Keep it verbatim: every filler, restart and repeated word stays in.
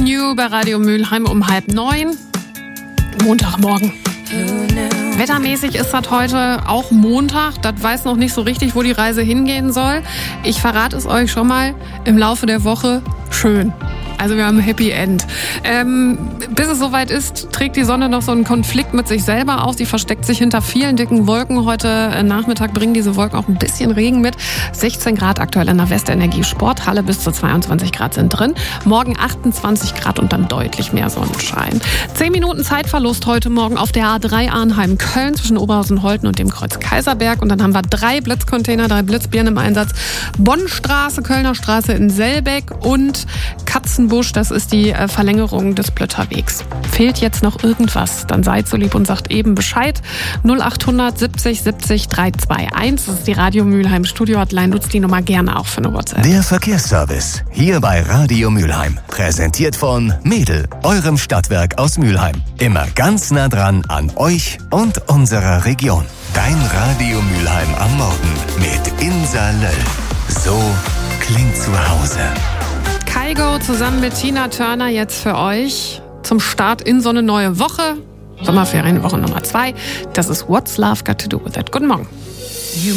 New bei Radio Mülheim um halb neun. Montagmorgen. Wettermäßig ist das heute auch Montag. Das weiß noch nicht so richtig, wo die Reise hingehen soll. Ich verrate es euch schon mal im Laufe der Woche. Schön. Also wir haben ein Happy End. Ähm, bis es soweit ist, trägt die Sonne noch so einen Konflikt mit sich selber aus. Sie versteckt sich hinter vielen dicken Wolken. Heute Nachmittag bringen diese Wolken auch ein bisschen Regen mit. sechzehn Grad aktuell in der Westenergie Sporthalle, bis zu zweiundzwanzig Grad sind drin. Morgen achtundzwanzig Grad und dann deutlich mehr Sonnenschein. Zehn Minuten Zeitverlust heute Morgen auf der A drei Arnheim-Köln zwischen Oberhausen-Holten und dem Kreuz Kaiserberg. Und dann haben wir drei Blitzcontainer, drei Blitzbirnen im Einsatz. Bonnstraße, Kölner Straße in Selbeck und Katzenbusch, das ist die Verlängerung des Plötterwegs. Fehlt jetzt noch irgendwas, dann seid so lieb und sagt eben Bescheid. null achthundert siebzig siebzig dreihunderteinundzwanzig, das ist die Radio Mülheim Studio-Hotline, nutzt die Nummer gerne auch für eine WhatsApp. Der Verkehrsservice, hier bei Radio Mülheim, präsentiert von Mädel, eurem Stadtwerk aus Mülheim. Immer ganz nah dran an euch und unserer Region. Dein Radio Mülheim am Morgen mit Insa Löll. So klingt zu Hause. Kygo zusammen mit Tina Turner jetzt für euch zum Start in so eine neue Woche. Sommerferienwoche Nummer zwei. Das ist What's Love Got to Do with It. Guten Morgen.